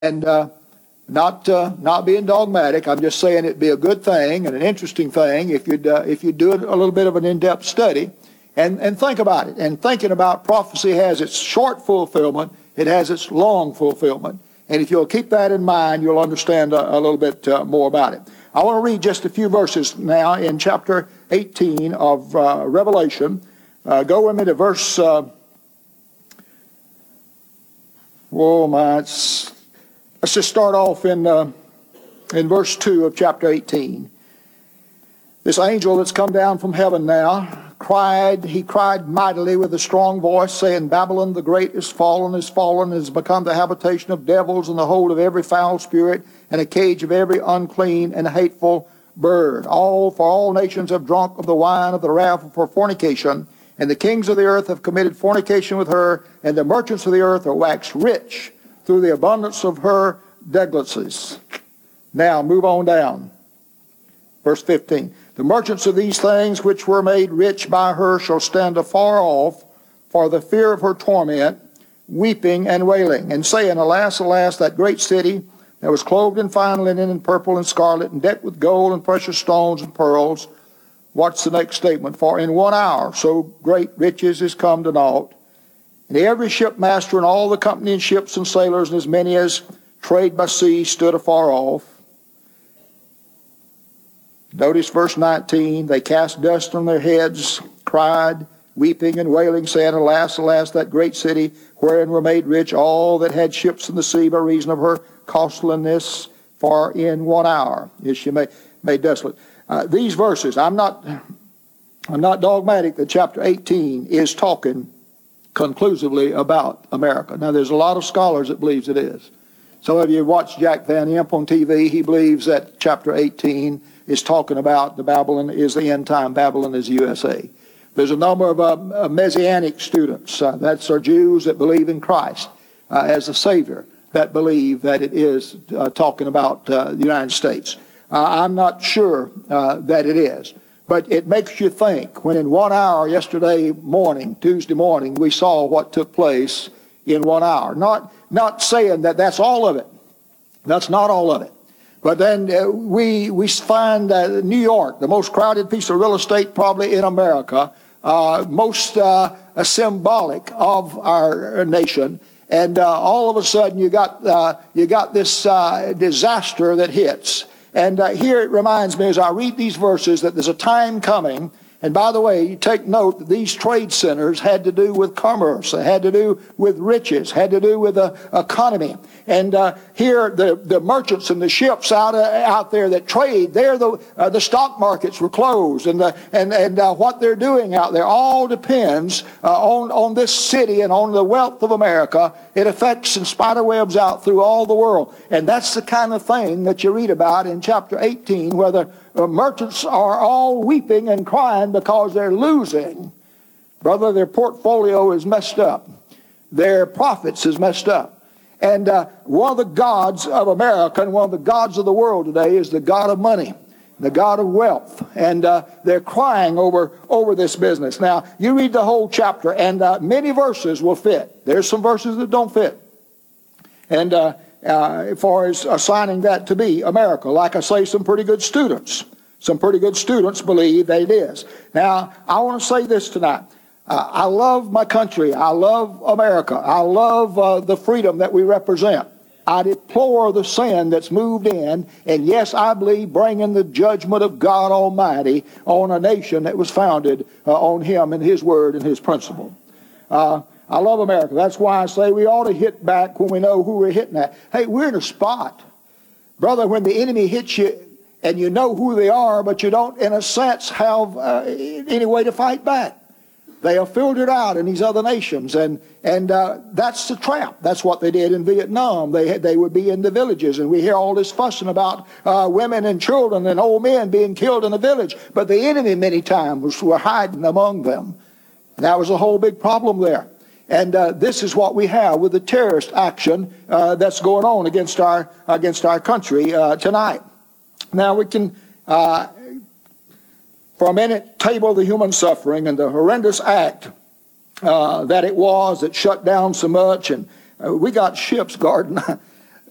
And not being dogmatic, I'm just saying it'd be a good thing and an interesting thing if you'd do a little bit of an in-depth study and think about it. And thinking about prophecy has its short fulfillment, it has its long fulfillment. And if you'll keep that in mind, you'll understand a little bit more about it. I want to read just a few verses now in chapter 18 of Revelation. Go with me to verse... let's just start off in verse 2 of chapter 18. This angel that's come down from heaven now he cried mightily with a strong voice, saying, Babylon the great is fallen, has become the habitation of devils, and the hold of every foul spirit, and a cage of every unclean and hateful bird. For all nations have drunk of the wine of the wrath of her fornication, and the kings of the earth have committed fornication with her, and the merchants of the earth are waxed rich through the abundance of her delicacies. Now move on down. Verse 15. The merchants of these things which were made rich by her shall stand afar off for the fear of her torment, weeping and wailing, and saying, Alas, alas, that great city that was clothed in fine linen and purple and scarlet, and decked with gold and precious stones and pearls. What's the next statement? For in 1 hour so great riches is come to naught. And every shipmaster and all the company and ships and sailors, and as many as trade by sea, stood afar off. Notice verse 19. They cast dust on their heads, cried, weeping and wailing, saying, Alas, alas, that great city, wherein were made rich all that had ships in the sea by reason of her costliness. For in 1 hour is she made desolate. These verses, I'm not dogmatic that chapter 18 is talking conclusively about America. Now, there's a lot of scholars that believes it is. Some of you watched Jack Van Impe on TV. He believes that chapter 18 is talking about the Babylon is the end time. Babylon is USA. There's a number of Messianic students. That's our Jews that believe in Christ as a Savior, that believe that it is talking about the United States. I'm not sure that it is. But it makes you think when in 1 hour yesterday morning, Tuesday morning, we saw what took place in 1 hour. Not saying that that's all of it. That's not all of it. But then we find New York, the most crowded piece of real estate probably in America, most symbolic of our nation. And all of a sudden you got this disaster that hits. And here it reminds me as I read these verses that there's a time coming. And by the way, you take note that these trade centers had to do with commerce. They had to do with riches, had to do with the economy. And here the merchants and the ships out there that trade, the stock markets were closed. And what they're doing out there all depends on this city and on the wealth of America. It affects and spider webs out through all the world. And that's the kind of thing that you read about in chapter 18, where the merchants are all weeping and crying because they're losing. Brother, their portfolio is messed up. Their profits is messed up. And one of the gods of America and one of the gods of the world today is the god of money, the god of wealth. And they're crying over this business. Now, you read the whole chapter, and many verses will fit. There's some verses that don't fit. And as far as assigning that to be America, like I say, some pretty good students believe that it is. Now, I want to say this tonight. I love my country. I love America. I love the freedom that we represent. I deplore the sin that's moved in, and yes, I believe bringing the judgment of God Almighty on a nation that was founded on Him and His Word and His principle. I love America. That's why I say we ought to hit back when we know who we're hitting at. Hey, we're in a spot. Brother, when the enemy hits you and you know who they are, but you don't, in a sense, have any way to fight back. They are filtered out in these other nations, and that's the trap. That's what they did in Vietnam. They would be in the villages, and we hear all this fussing about women and children and old men being killed in the village. But the enemy many times were hiding among them. And that was a whole big problem there. And this is what we have with the terrorist action that's going on against our country tonight. Now we can, for a minute, table the human suffering and the horrendous act that it was that shut down so much. And we got ships guarding